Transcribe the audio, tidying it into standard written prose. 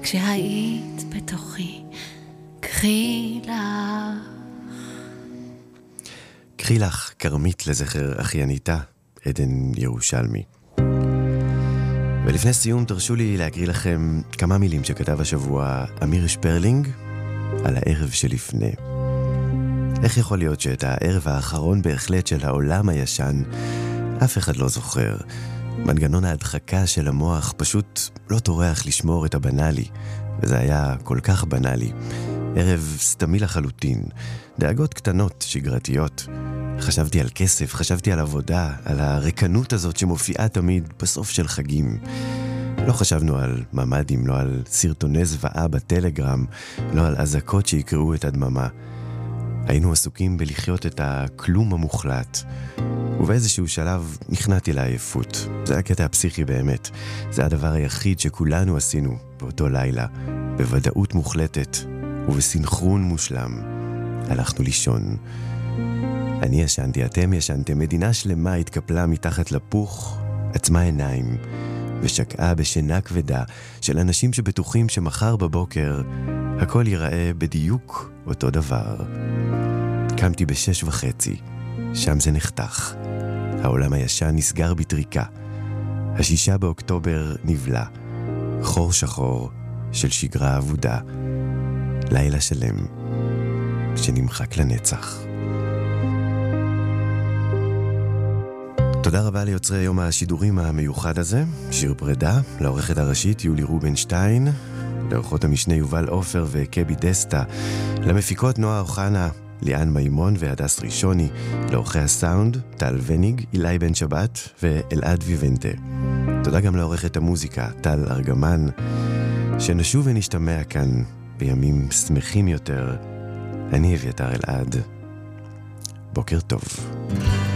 כשהיית בתוכי, קחי לך. קחי לך, כרמית לזכר אחייניתה, עדן ירושלמי. ולפני סיום תרשו לי להקריא לכם כמה מילים שכתב השבוע אמיר שפרלינג על הערב שלפני. איך יכול להיות שאת הערב האחרון בהחלט של העולם הישן אף אחד לא זוכר? מנגנון ההדחקה של המוח פשוט לא טורח לשמור את הבנאלי, וזה היה כל כך בנאלי. ערב סתמי לחלוטין, דאגות קטנות, שגרתיות. חשבתי על כסף, חשבתי על עבודה, על הרקנות הזאת שמופיעה תמיד בסוף של חגים. לא חשבנו על ממדים, לא על סרטוני זוועה בטלגרם, לא על אזעקות שיקראו את הדממה. היינו עסוקים בלחיות את הכלום המוחלט. ובאיזשהו שלב נכנעתי לעייפות. זה הקטע הפסיכי באמת. זה הדבר היחיד שכולנו עשינו באותו לילה. בוודאות מוחלטת ובסינכרון מושלם. הלכנו לישון. אני ישנתי, אתם ישנתם, מדינה שלמה התקפלה מתחת לפוך, עצמה עיניים, ושקעה בשינה כבדה של אנשים שבטוחים שמחר בבוקר הכל ייראה בדיוק אותו דבר. קמתי ב6:30, שם זה נחתך. העולם הישן נסגר בטריקה. 6 באוקטובר נבלע. חור שחור של שגרה עבודה. לילה שלם שנמחק לנצח. תודה רבה ליוצרי יום השידורים המיוחד הזה, שיר פרידה, לעורכת הראשית יולי רובינשטיין, לעורכות המשנה יובל אופר וקבי דסטה, למפיקות נועה אוחנה, ליאן מימון והדס ראשוני, לעורכי הסאונד, טל וניג, אילי בן שבת ואלעד ויבנטה. תודה גם לעורכת המוזיקה, טל ארגמן, שנשוב ונשתמע כאן בימים שמחים יותר. אני אביתר אלעד. בוקר טוב.